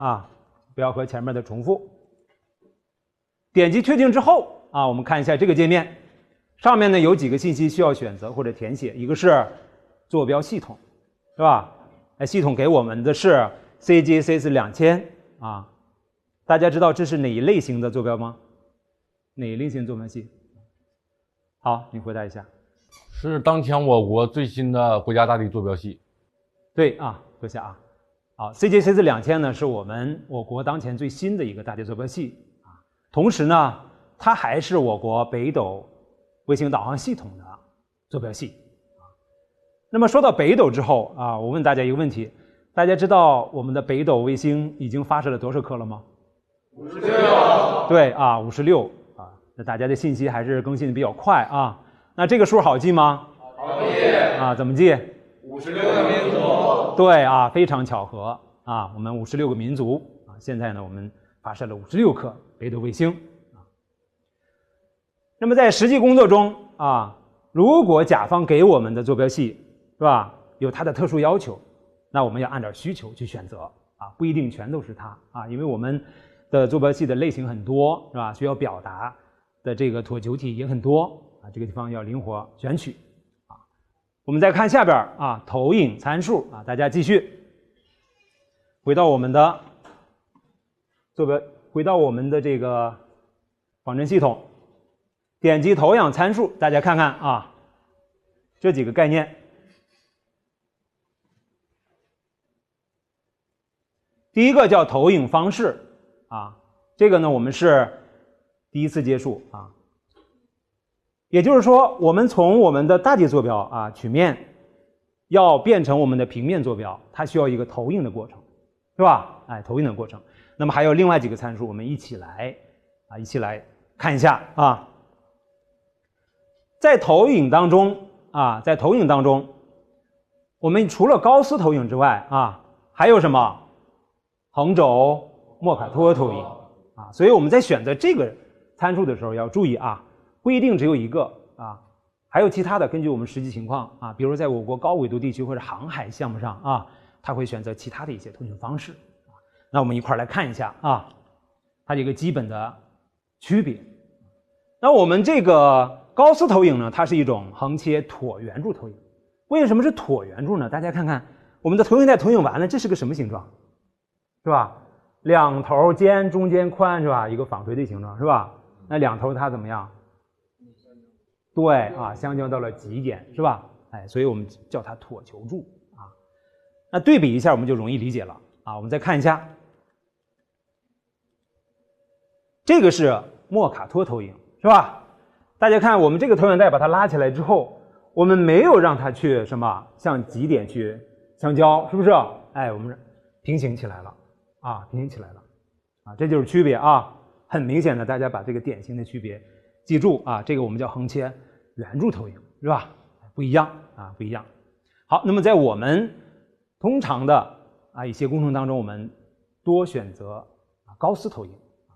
啊，不要和前面的重复。点击确定之后啊，我们看一下这个界面，上面呢有几个信息需要选择或者填写，一个是坐标系统，是吧？系统给我们的是 CGCS2000啊，大家知道这是哪一类型的坐标吗？哪一类型坐标系？好，你回答一下。 是当前我国最新的国家大地坐标系。 对啊，坐下啊。好 ，CGCS2000呢是我国当前最新的一个大地坐标系啊，同时呢，它还是我国北斗卫星导航系统的坐标系啊。那么说到北斗之后啊，我问大家一个问题：大家知道我们的北斗卫星已经发射了多少颗了吗？56。对啊，56啊。那大家的信息还是更新的比较快啊。那这个数好记吗？好记啊，怎么记？56个民族。对啊，非常巧合啊，我们56个民族啊，现在呢我们发射了56颗北斗卫星啊。那么在实际工作中啊，如果甲方给我们的坐标系是吧，有它的特殊要求，那我们要按照需求去选择啊，不一定全都是它啊，因为我们的坐标系的类型很多是吧，需要表达的这个椭球体也很多啊，这个地方要灵活选取啊。我们再看下边啊，投影参数啊，大家继续回到我们的坐标，回到我们的这个仿真系统，点击投影参数，大家看看啊，这几个概念。第一个叫投影方式啊，这个呢我们是第一次接触啊，也就是说我们从我们的大地坐标啊曲面要变成我们的平面坐标，它需要一个投影的过程，是吧？哎，投影的过程。那么还有另外几个参数，我们一起来看一下啊。在投影当中，我们除了高斯投影之外啊，还有什么？横轴莫卡托投影啊，所以我们在选择这个参数的时候要注意啊，不一定只有一个啊，还有其他的，根据我们实际情况啊，比如在我国高纬度地区或者航海项目上啊，它会选择其他的一些投影方式啊。那我们一块来看一下啊，它这个基本的区别。那我们这个高斯投影呢，它是一种横切椭圆柱投影。为什么是椭圆柱呢？大家看看我们的投影带投影完了，这是个什么形状？是吧？两头尖，中间宽，是吧？一个纺锤的形状，是吧？那两头它怎么样？对啊，相交到了极点，是吧？哎，所以我们叫它椭球柱啊。那对比一下，我们就容易理解了啊。我们再看一下，这个是莫卡托投影，是吧？大家看，我们这个投影带把它拉起来之后，我们没有让它去什么向极点去相交，是不是？哎，我们平行起来了。啊，平行起来了，啊，这就是区别啊，很明显的，大家把这个典型的区别记住啊，这个我们叫横切圆柱投影，是吧？不一样啊，不一样。好，那么在我们通常的啊一些工程当中，我们多选择高斯投影。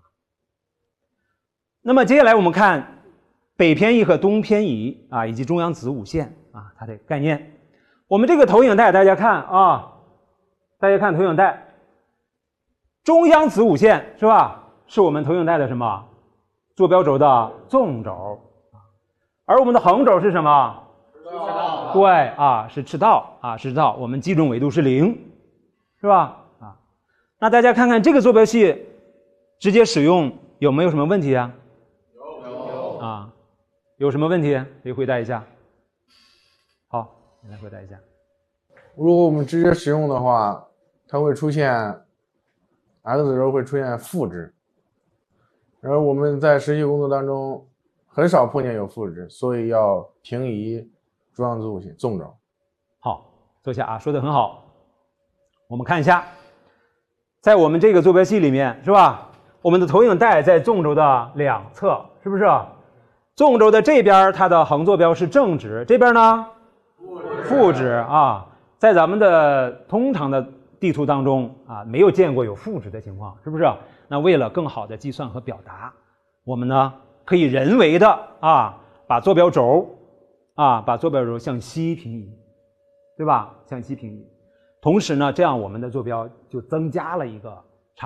那么接下来我们看北偏移和东偏移啊，以及中央子午线啊，它的概念。我们这个投影带，大家看啊，大家看投影带。中央子午线是吧？是我们投影带的什么？坐标轴的纵轴，而我们的横轴是什么？赤道。对啊，是赤道啊，是赤道。我们基准纬度是0，是吧？啊，那大家看看这个坐标系直接使用有没有什么问题啊？有啊，有什么问题？可以回答一下。好，你来回答一下。 如果我们直接使用的话，它会出现。X 轴会出现负值，然后我们在实际工作当中很少碰见有负值，所以要平移中央子午线纵轴。 好，坐下啊，说得很好。我们看一下，在我们这个坐标系里面，是吧？我们的投影带在纵轴的两侧，是不是？纵轴的这边它的横坐标是正值，这边呢负值啊。在咱们的通常的地图当中啊，没有见过有负值的情况，是不是？那为了更好的计算和表达，我们呢可以人为的啊把坐标轴向西平移，对吧？向西平移。同时呢，这样我们的坐标就增加了一个